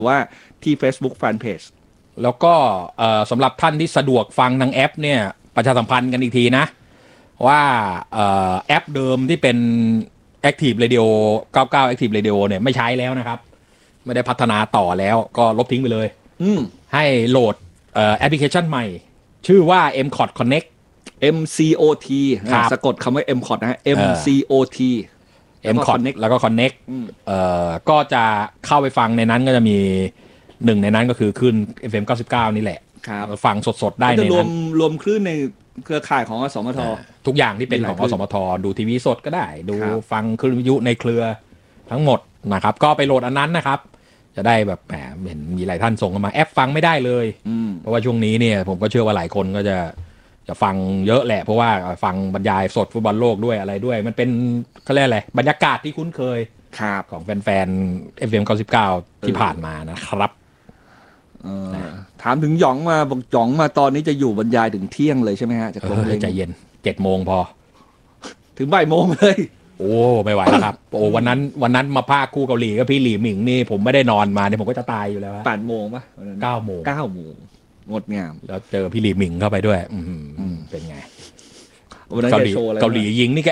ว่าที่ Facebook Fanpage แล้วก็สำหรับท่านที่สะดวกฟังทางแอปเนี่ยประชาสัมพันธ์กันอีกทีนะว่าแอปเดิมที่เป็น Active Radio 99 Active Radio เนี่ยไม่ใช้แล้วนะครับไม่ได้พัฒนาต่อแล้วก็ลบทิ้งไปเลยให้โหลดแอปพลิเคชันใหม่ชื่อว่า MCOT Connect MCOT สะกดคำว่า MCOT นะฮะ MCOT MCOT แล้วก็ Connect ก็จะเข้าไปฟังในนั้นก็จะมีหนึ่งในนั้นก็คือขึ้น FM 99นี่แหละฟังสดๆได้ในนั้นรวมคลื่นในเครือข่ายของอสมททุกอย่างที่เป็นของอสมทดูทีวีสดก็ได้ดูฟังคลื่นวิทยุในเครือทั้งหมดนะครับก็ไปโหลดอันนั้นนะครับจะได้แบบแหมเห็นมีหลายท่านส่งมาแอปฟังไม่ได้เลยเพราะว่าช่วงนี้เนี่ยผมก็เชื่อว่าหลายคนก็จะฟังเยอะแหละเพราะว่าฟังบรรยายสดฟุตบอลโลกด้วยอะไรด้วยมันเป็นเขาเรียกอะไรบรรยากาศที่คุ้นเคยของแฟนๆ FM 99ที่ผ่านมานะครับถามถึงหยองมาบอกหยองมาตอนนี้จะอยู่บรรยายถึงเที่ยงเลยใช่ไหมฮะจากโรงเรียนใจเย็น7 โมงพอถึงบ่ายโมงเลยโอ้ไม่ไหวแล้วครับโอ้วันนั้นมาภาคคู่เกาหลีกับพี่หลี่หมิงนี่ผมไม่ได้นอนมาเนี่ยผมก็จะตายอยู่แล้ว 8 โมงป่ะ 9 โมงงดงามแล้วเจอพี่หลี่หมิงเข้าไปด้วยเป็นไงเกาหลียิงนี่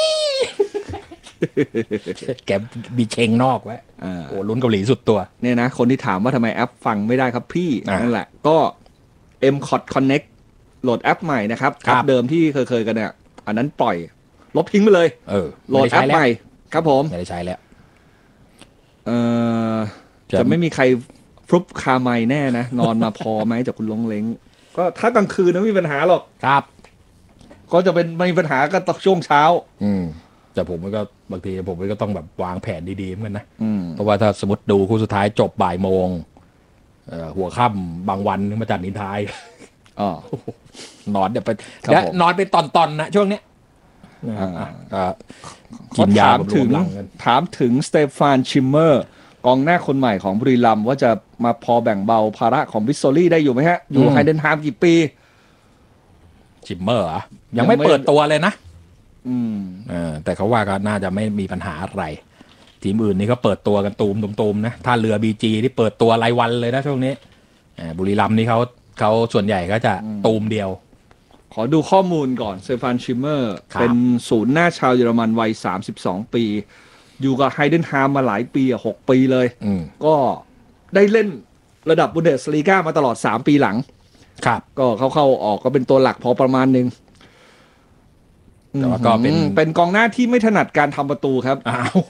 แกมีเชงนอกไว้โอ้ลุ้นเกาหลีสุดตัวเนี่ยนะคนที่ถามว่าทำไมแอปฟังไม่ได้ครับพี่นั่นแหละก็ MCOT Connect โหลดแอปใหม่นะครับแอปเดิมที่เคยกันเนี่ยอันนั้นปล่อยลบทิ้งไปเลยโหลดแอปใหม่ครับผมไม่ได้ใช้แล้วจะไม่มีใครฟลุปคาไมแน่นะนอนมาพอไหมจากคุณลงเล้งก็ถ้ากลางคืนไม่มีปัญหาหรอกครับก็จะเป็นไม่มีปัญหาก็ตอนช่วงเช้าแต่ผมก็บางทีผมก็ต้องแบบวางแผนดีๆเหมือนกันนะเพราะว่าถ้าสมมติดูคู่สุดท้ายจบบ่ายโมงหัวค่ำบางวันมาจัดนินทายนอนเดี๋ยวไปนอนเป็นตอนๆนะช่วงนี้กินยาถามถึงสเตฟานชิมเมอร์กองหน้าคนใหม่ของบุรีรัมย์ว่าจะมาพอแบ่งเบาภาระของวิสโซลี่ได้อยู่ไหมฮะอยู่ไฮเดนฮามกี่ปีชิมเมอร์ยังไม่เปิดตัวเลยนะแต่เขาว่าก็น่าจะไม่มีปัญหาอะไรทีมอื่นนี่ก็เปิดตัวกันตูมนะถ้าเรือบีจีที่เปิดตัวรายวันเลยนะช่วงนี้บุรีรัมย์นี่เขาส่วนใหญ่ก็จะตูมเดียวขอดูข้อมูลก่อนสเตฟานชิมเมอร์เป็นศูนย์หน้าชาวเยอรมันวัย32 ปีอยู่กับไฮเดนฮามมาหลายปี6 ปีเลยก็ได้เล่นระดับบุนเดสลีกามาตลอด3 ปีหลังก็เข้าออกก็เป็นตัวหลักพอประมาณนึงแต่ว่าก็เป็นกองหน้าที่ไม่ถนัดการทำประตูครับ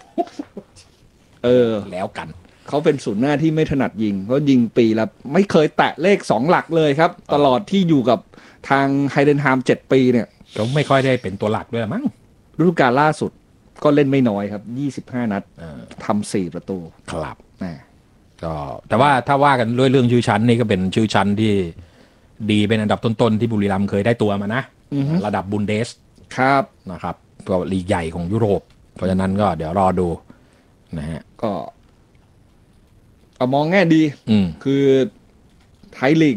แล้วกันเขาเป็นศูนย์หน้าที่ไม่ถนัดยิงเขายิงปีละไม่เคยแตะเลข2 หลักเลยครับตลอดที่อยู่กับทางไฮเดนฮาม7 ปีเนี่ยก็ไม่ค่อยได้เป็นตัวหลักด้วยมั้งฤดูกาลล่าสุดก็เล่นไม่น้อยครับ25 นัดทำ4 ประตูครับก็แต่ว่าถ้าว่ากันด้วยเรื่องชื่อชั้นนี่ก็เป็นชื่อชั้นที่ดีเป็นอันดับต้นๆที่บุรีรัมย์เคยได้ตัวมานะระดับบุนเดสครับนะครับก็ลีกใหญ่ของยุโรปเพราะฉะนั้นก็เดี๋ยวรอดูนะฮะก็มองแง่ดีคือไทยลีก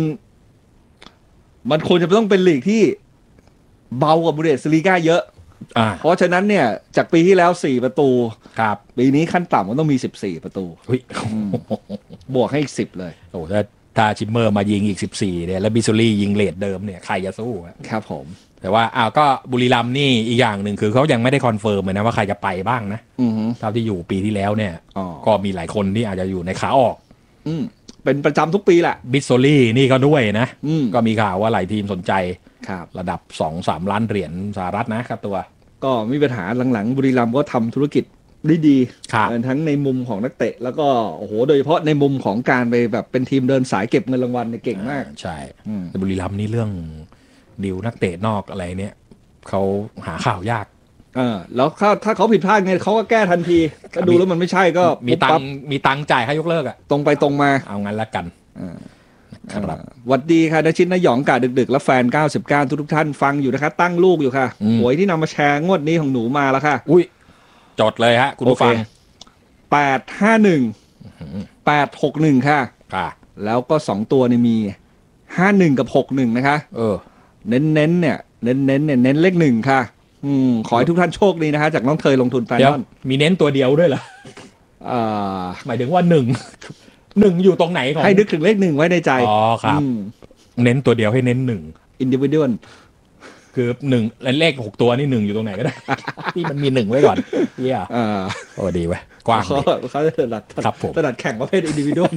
มันควรจะต้องเป็นลีกที่เบากว่าบุนเดสลีกาเยอะเพราะฉะนั้นเนี่ยจากปีที่แล้ว4 ประตูครับปีนี้ขั้นต่ำมันต้องมี14 ประตูบวกให้อีก10เลยโอ้ถ้าชิมเมอร์มายิงอีก14เนี่ยแล้วบิซูรี่ยิงเลทเดิมเนี่ยใครจะสู้ครับผมแต่ว่าก็บุรีรัมย์นี่อีกอย่างหนึ่งคือเขายังไม่ได้คอนเฟิร์มเลยนะว่าใครจะไปบ้างนะเท่าที่อยู่ปีที่แล้วเนี่ยก็มีหลายคนที่อาจจะอยู่ในขาออกเป็นประจำทุกปีแหละบิซูรี่นี่ก็ด้วยนะก็มีข่าวว่าหลายทีมสนใจระดับ 2-3 ล้านเหรียญสหรัฐนะครับตัวก็มีปัญหาหลังๆบุรีรัมย์ก็ทำธุรกิจได้ดีทั้งในมุมของนักเตะแล้วก็โอ้โหโดยเฉพาะในมุมของการไปแบบเป็นทีมเดินสายเก็บเงินรางวัลเนี่ยเก่งมากใช่แต่บุรีรัมย์นี่เรื่องดิวนักเตะนอกอะไรเนี่ยเขาหาข่าวยากแล้วถ้าเขาผิดพลาดไงเขาก็แก้ทันทีก็ดูแล้วมันไม่ใช่ก็มีตังจ่ายให้ยกเลิกตรงไปตรงมาเอางั้นละกันครับหวัดดีค่ะนชินนหยองกาดึกๆและแฟน99ทุกท่านฟังอยู่นะคะตั้งลูกอยู่ค่ะหวยที่นำมาแชร์งวดนี้ของหนูมาแล้วค่ะอุ้ยจดเลยฮะคุณผู้ฟัง 851 861ค่ะแล้วก็2 ตัวนี่มี51กับ61นะคะเน้นเนี่ยเน้นเลข1ค่ะขอให้ทุกท่านโชคดีนะคะจากน้องเทยลงทุนแฟนนอนมีเน้นตัวเดียวด้วยเหรอหมายถึงว่า1 1อยู่ตรงไหนของให้นึกถึงเลข1ไว้ในใจอ๋อครับเน้นตัวเดียวให้เน้น1 individual คือ1เลข6ตัวนี่1อยู่ตรงไหนก็ได้ ที่มันมี1ไว้ก่อนเหี้ยโอ้ดีเว้ยกว้างเขาจะถนัดครับผมถนัดแข่งประเภท individual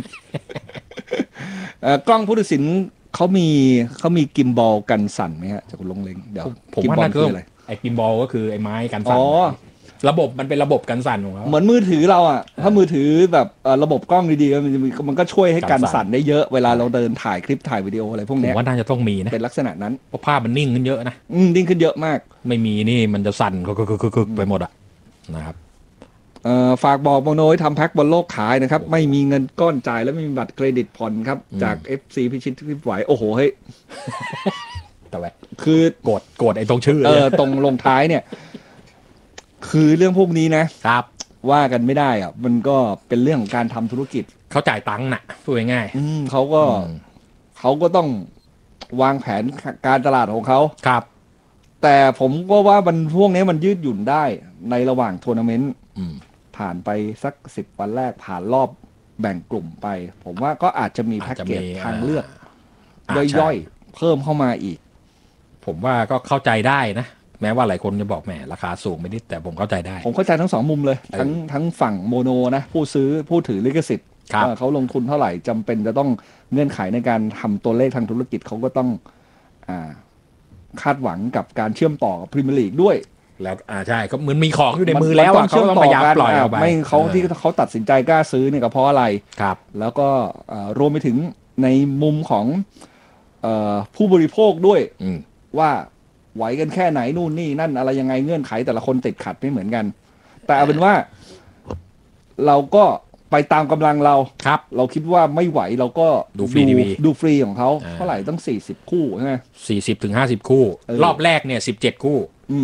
กล้องผู้ตัดสินเขามีกิมบอลกันสั่นไหมฮะจากคุณลงเล็งเดี๋ยวผมว่านั่นก็ไอ้กิมบอลก็คือไอ้ไม้กันสั่นระบบมันเป็นระบบกันสั่นของเขาเหมือนมือถือเราอ่ะถ้ามือถือแบบระบบกล้องดีๆมันก็ช่วยให้กันสั่นได้เยอะเวลาเราเดินถ่ายคลิปถ่ายวิดีโออะไรพวกนี้ผมว่าน่าจะต้องมีนะเป็นลักษณะนั้นเพราะภาพมันนิ่งขึ้นเยอะนะนิ่งขึ้นเยอะมากไม่มีนี่มันจะสั่นคึกไปหมดอ่ะนะครับฝากบอกโมโนให้ทำแพ็คบอลโลกขายนะครับไม่มีเงินก้อนจ่ายแล้วไม่มีบัตรเครดิตผ่อนครับจาก FC พิชิตพิไหวโอ้โหเฮ้ยแต่ว่าคือโกรธไอ้ตรงชื่อตรงลงท้ายเนี่ยคือเรื่องพวกนี้นะครับว่ากันไม่ได้อ่ะมันก็เป็นเรื่องของการทำธุรกิจเขาจ่ายตังค์น่ะพูดง่ายๆเขาก็ต้องวางแผนการตลาดของเขาครับแต่ผมก็ว่ามันพวกนี้มันยืดหยุ่นได้ในระหว่างทัวร์นาเมนต์ผ่านไปสัก10 วันแรกผ่านรอบแบ่งกลุ่มไปผมว่าก็อาจจะมีแพ็กเกจทางเลือกย่อยๆเพิ่มเข้ามาอีกผมว่าก็เข้าใจได้นะแม้ว่าหลายคนจะบอกแหมราคาสูงไปนิดแต่ผมเข้าใจได้ผมเข้าใจทั้ง2 มุมเลยทั้งฝั่งโมโนนะผู้ซื้อผู้ถือลิขสิทธิ์เขาลงทุนเท่าไหร่จำเป็นจะต้องเงื่อนไขในการทำตัวเลขทางธุรกิจเขาก็ต้องคาดหวังกับการเชื่อมต่อกับพรีเมียร์ลีกด้วยแล้วใช่ก็เหมือนมีของอยู่ในมือแล้วเขาต้องพยายามปล่อยออกไปไม่เขาที่เขาตัดสินใจกล้าซื้อเนี่ยก็เพราะอะไรครับแล้วก็รวมไปถึงในมุมของผู้บริโภคด้วยว่าไหวกันแค่ไหนนู่นนี่นั่นอะไรยังไงเงื่อนไขแต่ละคนติดขัดไม่เหมือนกันแต่เอาเป็นว่าเราก็ไปตามกำลังเราครับเราคิดว่าไม่ไหวเราก็ดูฟรีทีวีดูฟรีของเขาเท่าไหร่ตั้ง40 คู่ใช่ไหม 40-50 คู่รอบแรกเนี่ย17 คู่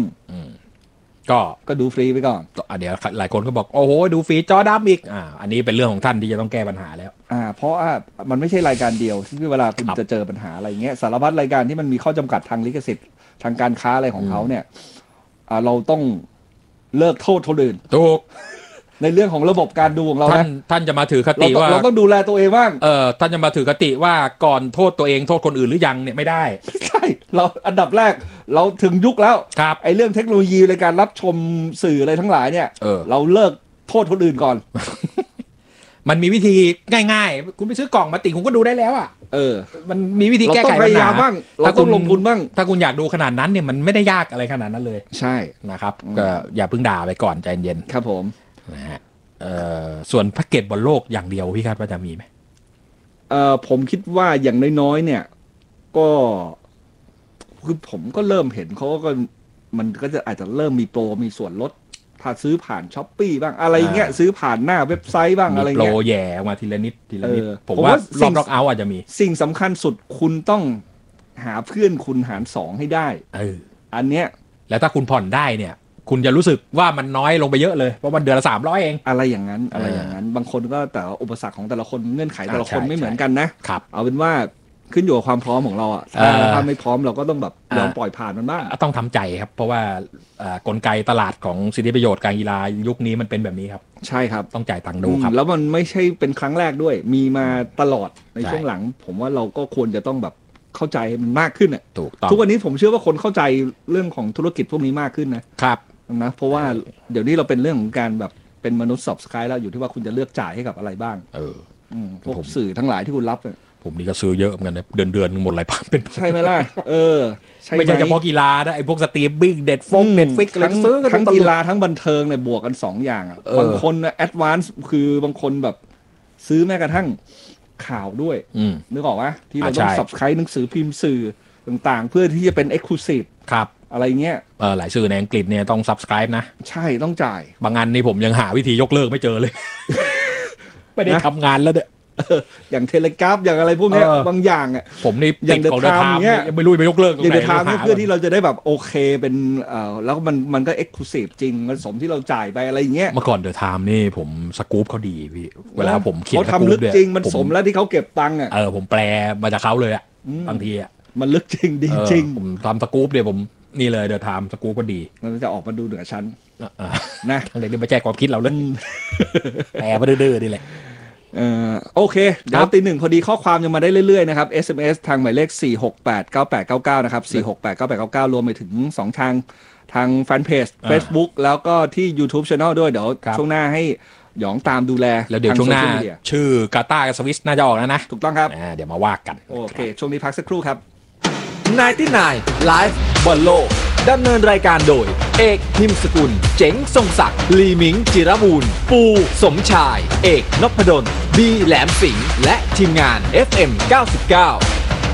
ก็ดูฟรีไปก่อนเดี๋ยวหลายคนก็บอกโอ้โหดูฟรีจอดำอีกอันนี้เป็นเรื่องของท่านที่จะต้องแก้ปัญหาแล้วเพราะว่ามันไม่ใช่รายการเดียวที่เวลาคุณจะเจอปัญหาอะไรเงี้ยสารพัดรายการที่มันมีข้อจำกัดทางลิขสิทธิ์ทางการค้าอะไรของเขาเนี่ยเราต้องเลิกโทษคนอื่นถูกในเรื่องของระบบการดูของเรานะท่านจะมาถือคติว่าเราต้องดูแลตัวเองบ้างท่านจะมาถือคติว่าก่อนโทษตัวเองโทษคนอื่นหรือยังเนี่ยไม่ได้ใช่เราอันดับแรกเราถึงยุคแล้วไอ้เรื่องเทคโนโลยีในการรับชมสื่ออะไรทั้งหลายเนี่ยเราเลิกโทษคนอื่นก่อนมันมีวิธีง่ายๆคุณไปซื้อกล่องมาติคุณก็ดูได้แล้วอ่ะมันมีวิธีแก้ไขปัญหาบ้างเราต้องลงทุนบ้างถ้าคุณอยากดูขนาดนั้นเนี่ยมันไม่ได้ยากอะไรขนาดนั้นเลยใช่นะครับก็อย่าเพิ่งด่าไปก่อนใจเย็นครับผมนะฮะส่วนแพ็กเกจบอลโลกอย่างเดียวพี่คาดว่าจะมีไหมผมคิดว่าอย่างน้อยๆเนี่ยก็คือผมก็เริ่มเห็นเขาก็มันก็จะอาจจะเริ่มมีโปรมีส่วนลดถ้าซื้อผ่านช้อปปี้บ้างอะไรเงี้ยซื้อผ่านหน้าเว็บไซต์บ้างอะไรเงี้ยโปรแย่มาทีละนิดผมว่ารอบน็อกเอาท์อาจจะมีสิ่งสำคัญสุดคุณต้องหาเพื่อนคุณหาร2ให้ได้อันเนี้ยแล้วถ้าคุณผ่อนได้เนี่ยคุณจะรู้สึกว่ามันน้อยลงไปเยอะเลยเพราะมันเดือนละ300เองอะไรอย่างนั้นบางคนก็แต่อุปสรรคของแต่ละคนเงื่อนไขแต่ละคนไม่เหมือนกันนะครับเอาเป็นว่าขึ้นอยู่กับความพร้อมของเราอ่ะถ้าไม่พร้อมเราก็ต้องแบบยอมปล่อยผ่านมันบ้างต้องทำใจครับเพราะว่ากลไกตลาดของสิทธิประโยชน์การกีฬายุคนี้มันเป็นแบบนี้ครับใช่ครับต้องจ่ายตังค์ดูครับแล้วมันไม่ใช่เป็นครั้งแรกด้วยมีมาตลอดในช่วงหลังผมว่าเราก็ควรจะต้องแบบเข้าใจมันมากขึ้นอ่ะทุกวันนี้ผมเชื่อว่าคนเข้าใจเรื่องของธุรกิจพวกนี้มากขึ้นนะครับนะเพราะว่าเดี๋ยวนี้เราเป็นเรื่องของการแบบเป็นมนุษย์subscribeแล้วอยู่ที่ว่าคุณจะเลือกจ่ายให้กับอะไรบ้างพวกสื่อทั้งหลายที่คุณรับผมนี่ก็ซื้อเยอะเหมือนกันนะเดือนหมดหลายพันเป็นใช่ไหมล่ะไม่ใช่เฉพาะกีฬานะไอ้พวกสตรีมมิ่งเน็ตฟิกอะไรซื้อทั้งกีฬาทั้งบันเทิงเนี่ยบวกกัน2อย่างอ่ะบางคนแอดวานซ์คือบางคนแบบซื้อแม้กระทั่งข่าวด้วยนึกออกไหมที่เราต้อง subscribe หนังสือพิมพ์สื่อต่างๆเพื่อที่จะเป็น exclusive ครับอะไรเงี้ยหลายสื่อในอังกฤษเนี่ยต้อง subscribe นะใช่ต้องจ่ายบางอันนี่ผมยังหาวิธียกเลิกไม่เจอเลย ไม่ได้ทำงานแล้วเด้ออย่างเทเลกราฟอย่างอะไรพวกนี้บางอย่างอ่ะผมนี่อย่างเดอะไทม์เนี้ยยังไม่รู้ไปยกเลิกอย่างเดอะไทม์เพื่อที่เราจะได้แบบโอเคเป็นแล้วมันก็ exclusive จริงมันสมที่เราจ่ายไปอะไรอย่างเงี้ยเมื่อก่อนเดอะไทม์นี่ผมสกู๊ปเขาดีพี่เวลาผมเขียนเขาทำลึกจริงมันสมแล้วที่เขาเก็บตังค์อ่ะผมแปลมาจากเขาเลยอ่ะบางทีอ่ะมันลึกจริงดีจริงผมทำสกู๊ปเดี๋ยวผมนี่เลยเดอะไทม์สกู๊ปก็ดีมันจะออกมาดูเหนือชั้นนะอะไรนี่มาแจ้งความคิดเราเลยแปลมาดื้อๆนี่แหละโอเคเดี๋ยวตีหนึ่งพอดีข้อความยังมาได้เรื่อยๆนะครับ SMS ทางหมายเลข4689899นะครับ4689899รวมไปถึง2ทางแฟนเพจ Facebook แล้วก็ที่ YouTube Channel ด้วยเดี๋ยวช่วงหน้าให้หยองตามดูแลแล้วเดี๋ยวช่วงหน้าชื่อกาตาร์กับสวิสน่าจะออกแล้วนะถูกต้องครับเดี๋ยวมาว่ากันโอเคช่วงนี้พักสักครู่ครับ 99 Live บอลโลกดำเนินรายการโดยเอกพิมพ์สกุลเจ๋งทรงศักดิ์ลีมิงจิรบูรณ์ปูสมชายเอกนพดลบีแหลมสิงห์และทีมงาน FM 99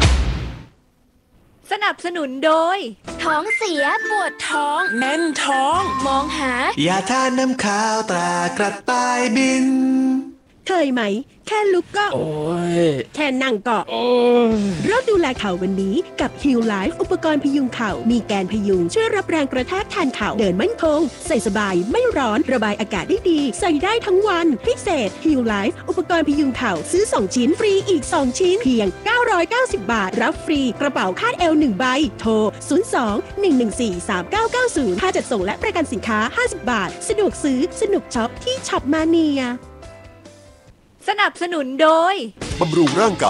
สนับสนุนโดยท้องเสียปวดท้องแน่นท้องมองหายาทาน้ำขาวตรากระต่ายบินเคยไหมแค่ลุกก็โอ้ยแค่นั่งก็โอ้ยเริ่มดูแลเข่าวันนี้กับ Heal Life อุปกรณ์พยุงเข่ามีแกนพยุงช่วยรับแรงกระแทกแทนเข่าเดินมั่นคงใส่สบายไม่ร้อนระบายอากาศได้ดีใส่ได้ทั้งวันพิเศษ Heal Life อุปกรณ์พยุงเข่าซื้อ2ชิ้นฟรีอีก2ชิ้นเพียง990 บาทรับฟรีกระเป๋าคาดเอว1ใบโทร02-114-3990ค่าจัดส่งและประกันสินค้า50 บาทสะดวกซื้อสนุกช็อปที่ช็อปมาเนียสนับสนุนโดยบำรุงร่างก